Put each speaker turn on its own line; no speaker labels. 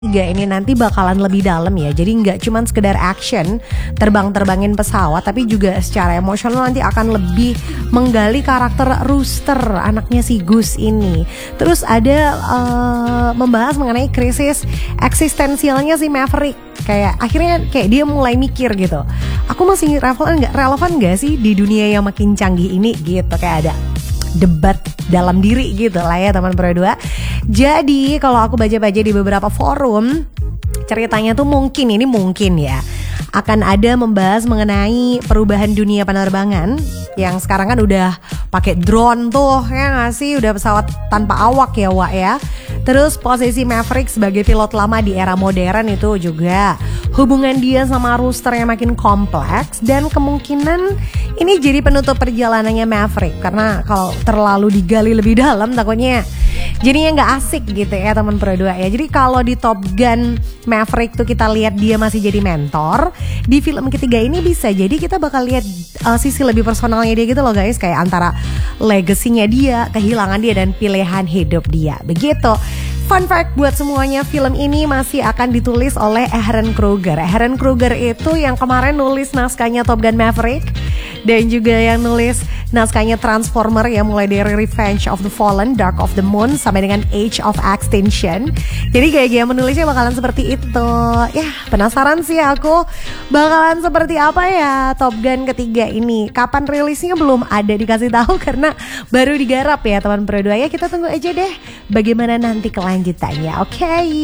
Tiga ini nanti bakalan lebih dalam ya. Jadi nggak cuman sekedar action terbang-terbangin pesawat, tapi juga secara emosional nanti akan lebih menggali karakter Rooster, anaknya si Goose ini. Terus ada membahas mengenai krisis eksistensialnya si Maverick. Kayak akhirnya kayak dia mulai mikir gitu, aku masih relevan nggak sih di dunia yang makin canggih ini gitu. Kayak ada debat dalam diri gitu lah ya teman Pro 2. Jadi kalau aku baca-baca di beberapa forum, ceritanya tuh mungkin ya akan ada membahas mengenai perubahan dunia penerbangan yang sekarang kan udah pakai drone tuh ya nggak sih, udah pesawat tanpa awak ya Wak ya. Terus posisi Maverick sebagai pilot lama di era modern itu juga, hubungan dia sama Rooster yang makin kompleks, dan kemungkinan ini jadi penutup perjalanannya Maverick karena kalau terlalu digali lebih dalam takutnya jadinya nggak asik gitu ya teman Pro 2 ya. Jadi kalau di Top Gun Maverick tuh kita lihat dia masih jadi mentor, di film ketiga ini bisa jadi kita bakal lihat sisi lebih personalnya dia gitu loh guys, kayak antara legasinya dia, kehilangan dia, dan pilihan hidup dia begitu. Fun fact buat semuanya, film ini masih akan ditulis oleh Aaron Kruger. Aaron Kruger itu yang kemarin nulis naskahnya Top Gun Maverick dan juga yang nulis naskahnya Transformer ya, mulai dari Revenge of the Fallen, Dark of the Moon sampai dengan Age of Extinction. Jadi gaya-gaya menulisnya bakalan seperti itu. Ya penasaran sih aku bakalan seperti apa ya Top Gun ketiga ini. Kapan rilisnya belum ada dikasih tahu karena baru digarap ya teman Pro 2 ya. Kita tunggu aja deh bagaimana nanti kelanjutannya. Oke.